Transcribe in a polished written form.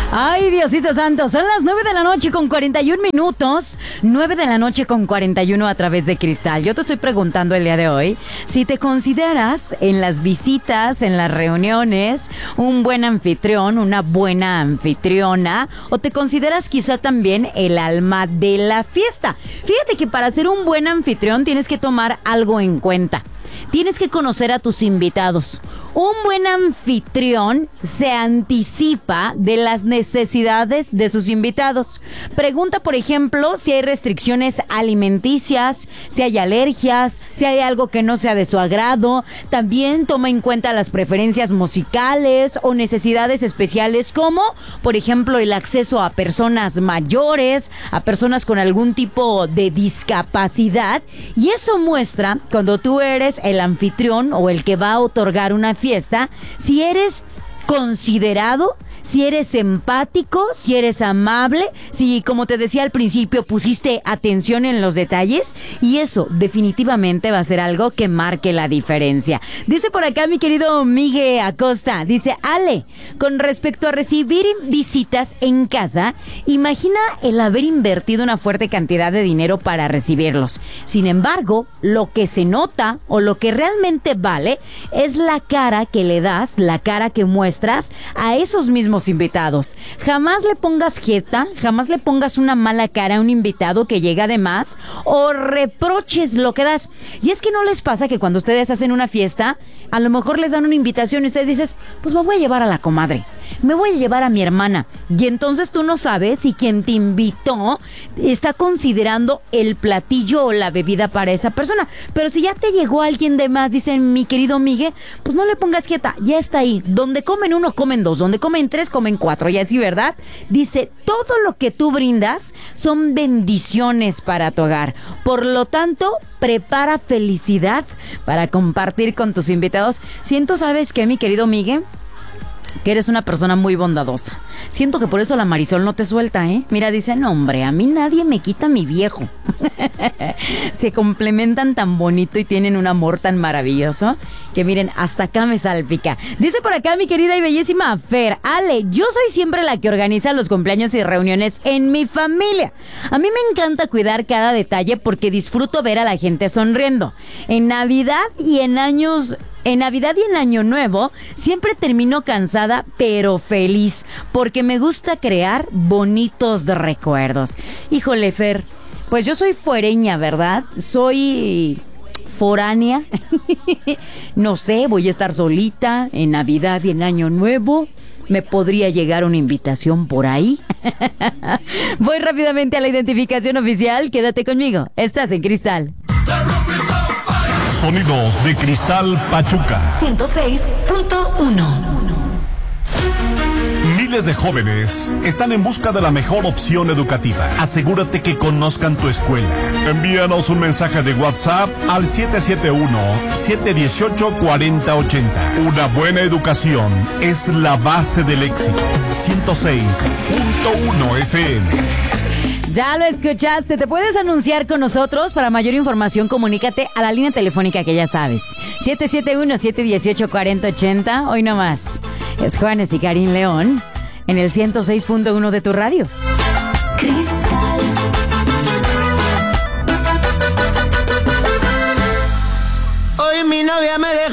Ay, Diosito Santo, son las 9 de la noche con 41 minutos. 9 de la noche con 41 a través de Cristal. Yo te estoy preguntando el día de hoy si te consideras en las visitas, en las reuniones, un buen anfitrión, una buena anfitriona, o te consideras quizá también el alma de la fiesta. Fíjate que para ser un buen anfitrión tienes que tomar algo en cuenta. Tienes que conocer a tus invitados. Un buen anfitrión se anticipa de las necesidades de sus invitados. Pregunta, por ejemplo, si hay restricciones alimenticias, si hay alergias, si hay algo que no sea de su agrado. También toma en cuenta las preferencias musicales o necesidades especiales como, por ejemplo, el acceso a personas mayores, a personas con algún tipo de discapacidad. Y eso muestra, cuando tú eres el anfitrión o el que va a otorgar una fiesta, si eres considerado, si eres empático, si eres amable, si, como te decía al principio, pusiste atención en los detalles, y eso definitivamente va a ser algo que marque la diferencia. Dice por acá mi querido Miguel Acosta, dice: Ale, con respecto a recibir visitas en casa, imagina el haber invertido una fuerte cantidad de dinero para recibirlos. Sin embargo, lo que se nota o lo que realmente vale es la cara que le das, la cara que muestras a esos mismos invitados. Jamás le pongas jeta, jamás le pongas una mala cara a un invitado que llega de más o reproches lo que das. Y es que no les pasa que cuando ustedes hacen una fiesta, a lo mejor les dan una invitación y ustedes dicen, pues me voy a llevar a la comadre, me voy a llevar a mi hermana, y entonces tú no sabes si quien te invitó está considerando el platillo o la bebida para esa persona. Pero si ya te llegó alguien de más, dicen mi querido Miguel, pues no le pongas jeta, ya está ahí. Donde comen uno, comen dos, donde comen tres, comen cuatro, y así, ¿verdad? Dice, todo lo que tú brindas son bendiciones para tu hogar. Por lo tanto, prepara felicidad para compartir con tus invitados. Siento, ¿sabes qué, mi querido Miguel? Que eres una persona muy bondadosa. Siento que por eso la Marisol no te suelta, ¿eh? Mira, dice, no, hombre, a mí nadie me quita mi viejo. Se complementan tan bonito y tienen un amor tan maravilloso que miren, hasta acá me salpica. Dice por acá mi querida y bellísima Fer: Ale, yo soy siempre la que organiza los cumpleaños y reuniones en mi familia. A mí me encanta cuidar cada detalle porque disfruto ver a la gente sonriendo. En Navidad y en Año Nuevo siempre termino cansada pero feliz porque me gusta crear bonitos recuerdos. Híjole, Fer, pues yo soy fuereña, ¿verdad? Soy foránea. No sé, voy a estar solita en Navidad y en Año Nuevo. ¿Me podría llegar una invitación por ahí? Voy rápidamente a la identificación oficial. Quédate conmigo. Estás en Cristal. Sonidos de Cristal Pachuca 106.1. Miles de jóvenes están en busca de la mejor opción educativa. Asegúrate que conozcan tu escuela. Envíanos un mensaje de WhatsApp al 771-718-4080. Una buena educación es la base del éxito. 106.1 FM. Ya lo escuchaste. ¿Te puedes anunciar con nosotros? Para mayor información, comunícate a la línea telefónica que ya sabes. 771-718-4080. Hoy nomás es Juanes y Karim León en el 106.1 de tu radio. Cristal. Hoy mi novia me dejó.